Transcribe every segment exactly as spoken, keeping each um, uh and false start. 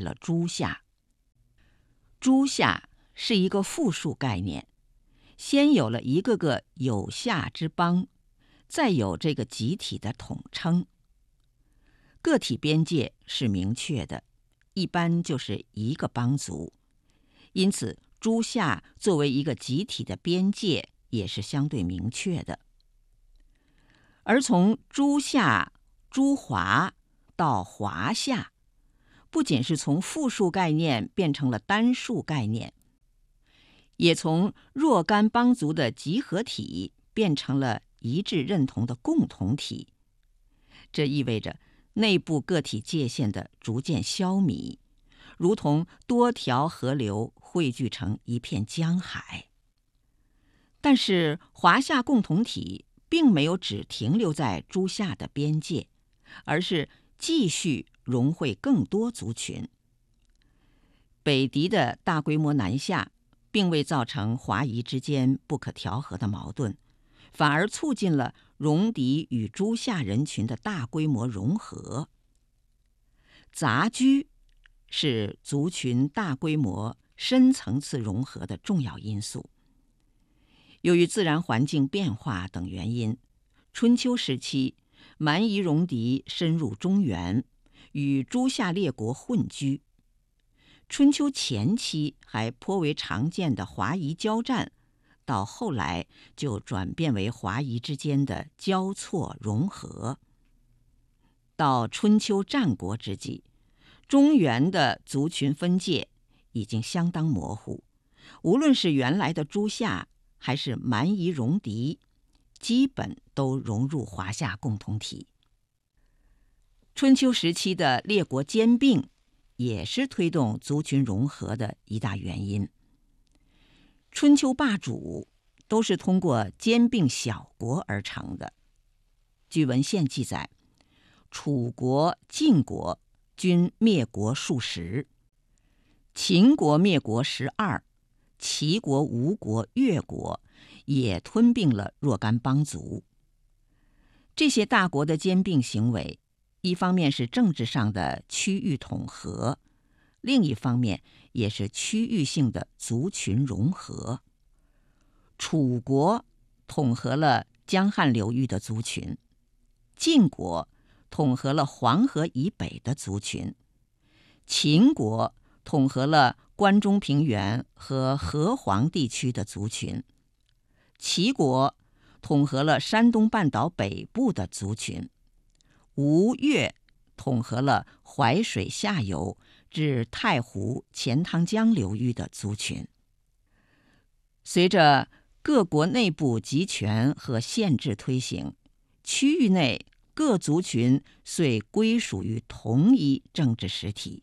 了诸夏。诸夏是一个复数概念，先有了一个个有夏之邦，再有这个集体的统称。个体边界是明确的，一般就是一个邦族，因此诸夏作为一个集体的边界也是相对明确的。而从诸夏、诸华到华夏，不仅是从复数概念变成了单数概念，也从若干邦族的集合体变成了一致认同的共同体。这意味着内部个体界限的逐渐消弭，如同多条河流汇聚成一片江海。但是华夏共同体并没有只停留在诸夏的边界，而是继续融汇更多族群。北狄的大规模南下并未造成华夷之间不可调和的矛盾，反而促进了戎狄与诸夏人群的大规模融合。杂居是族群大规模、深层次融合的重要因素。由于自然环境变化等原因，春秋时期蛮夷戎狄深入中原，与诸夏列国混居。春秋前期还颇为常见的华夷交战，到后来就转变为华夷之间的交错融合。到春秋战国之际，中原的族群分界已经相当模糊，无论是原来的诸夏还是蛮夷戎狄，基本都融入华夏共同体。春秋时期的列国兼并也是推动族群融合的一大原因。春秋霸主都是通过兼并小国而成的。据文献记载，楚国、晋国均灭国数十，秦国灭国十二，齐国、吴国、越国也吞并了若干邦族。这些大国的兼并行为，一方面是政治上的区域统合，另一方面也是区域性的族群融合。楚国统合了江汉流域的族群，晋国统合了黄河以北的族群，秦国统合了关中平原和河湟地区的族群，齐国统合了山东半岛北部的族群，吴越统合了淮水下游至太湖、钱塘江流域的族群。随着各国内部集权和限制推行，区域内各族群遂归属于同一政治实体。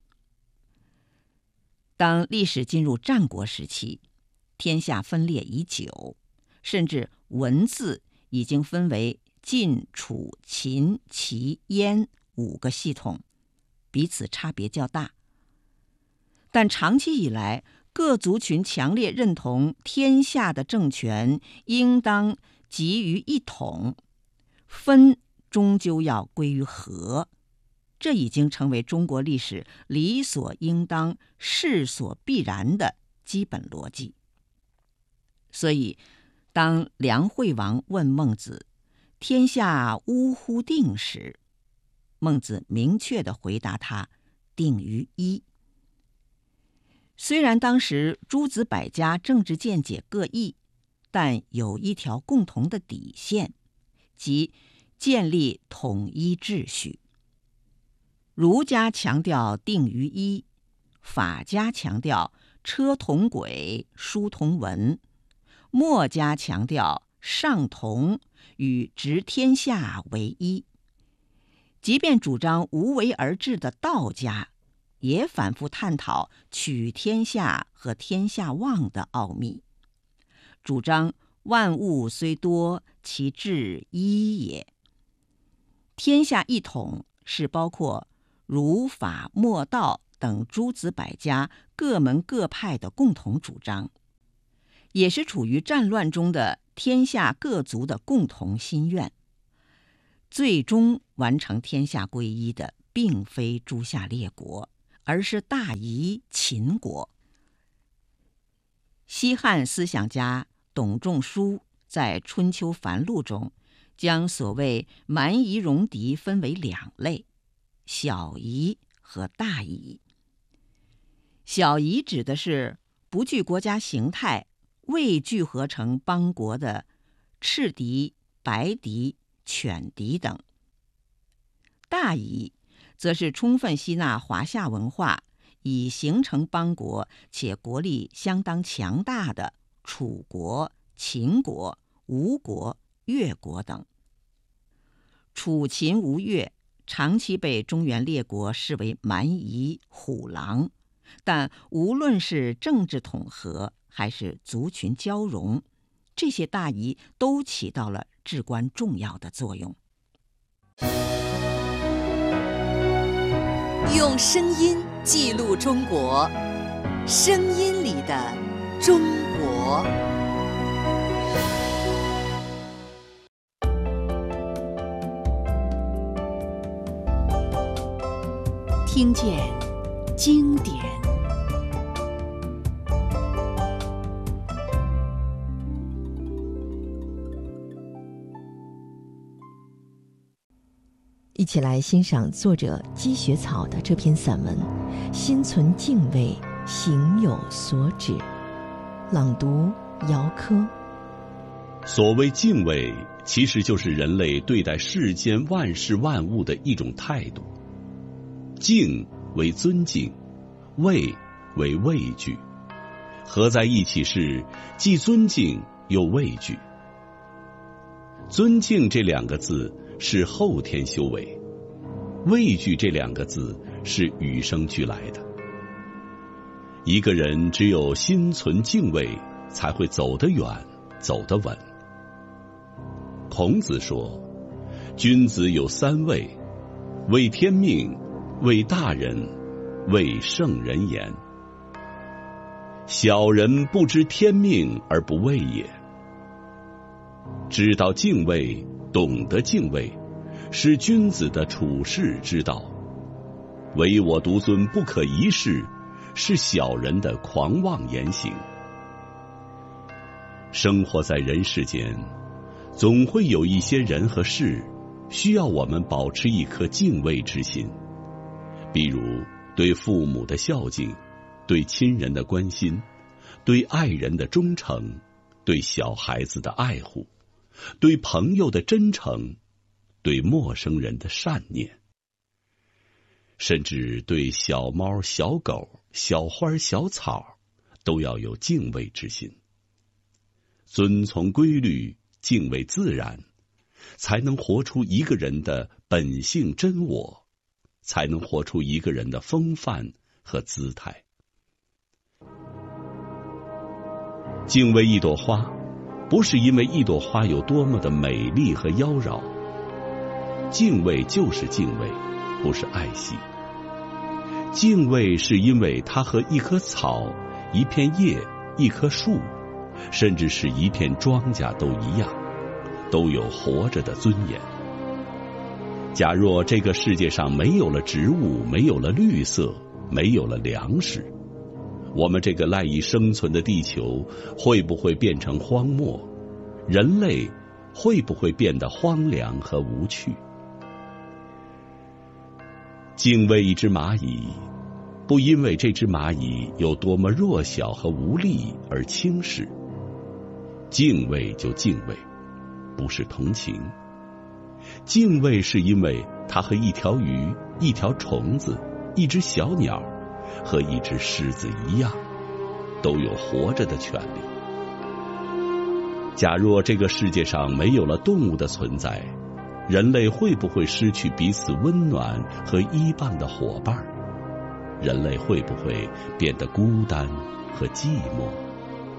当历史进入战国时期，天下分裂已久，甚至文字已经分为晋、楚、秦、齐、燕五个系统，彼此差别较大。但长期以来，各族群强烈认同天下的政权应当集于一统，分终究要归于和，这已经成为中国历史理所应当、势所必然的基本逻辑。所以，当梁惠王问孟子“天下呜呼定”时，孟子明确地回答他：“定于一。”虽然当时诸子百家政治见解各异，但有一条共同的底线，即建立统一秩序。儒家强调定于一，法家强调车同轨、书同文，墨家强调上同与执天下为一。即便主张无为而治的道家，也反复探讨取天下和天下望的奥秘，主张万物虽多，其志一也。天下一统是包括儒法墨道等诸子百家各门各派的共同主张，也是处于战乱中的天下各族的共同心愿。最终完成天下归一的并非诸夏列国， 而是大夷秦国。西汉思想家董仲舒在《春秋繁露》中将所谓蛮夷戎狄分为两类，小夷和大夷。小夷指的是不具国家形态、未聚合成邦国的赤狄、白狄、犬狄等。大夷则是充分吸纳华夏文化，已形成邦国且国力相当强大的楚国、秦国、吴国、越国等。楚、秦、吴、越长期被中原列国视为蛮夷、虎狼，但无论是政治统合还是族群交融，这些大夷都起到了至关重要的作用。 用声音记录中国，声音里的中国。听见经典。 一起来欣赏作者积雪草的这篇散文《心存敬畏，行有所止》，朗读姚科。 所谓敬畏，其实就是人类对待世间万事万物的一种态度。敬为尊敬，畏为畏惧，合在一起是既尊敬又畏惧。尊敬这两个字是后天修为，畏惧这两个字是与生俱来的。一个人只有心存敬畏，才会走得远，走得稳。孔子说，君子有三畏：畏天命，畏大人，畏圣人言。小人不知天命而不畏也。知道敬畏，懂得敬畏，是君子的处世之道。唯我独尊不可一世，是小人的狂妄言行。生活在人世间，总会有一些人和事需要我们保持一颗敬畏之心，比如对父母的孝敬，对亲人的关心，对爱人的忠诚，对小孩子的爱护，对朋友的真诚，对陌生人的善念，甚至对小猫、小狗、小花、小草，都要有敬畏之心。遵从规律，敬畏自然，才能活出一个人的本性真我，才能活出一个人的风范和姿态。敬畏一朵花，不是因为一朵花有多么的美丽和妖娆，敬畏就是敬畏，不是爱惜。敬畏是因为它和一棵草、一片叶、一棵树，甚至是一片庄稼都一样，都有活着的尊严。假若这个世界上没有了植物，没有了绿色，没有了粮食，我们这个赖以生存的地球会不会变成荒漠？人类会不会变得荒凉和无趣？敬畏一只蚂蚁，不因为这只蚂蚁有多么弱小和无力而轻视。敬畏就敬畏，不是同情。敬畏是因为它和一条鱼、一条虫子、一只小鸟和一只狮子一样，都有活着的权利。假若这个世界上没有了动物的存在，人类会不会失去彼此温暖和依傍的伙伴？人类会不会变得孤单和寂寞？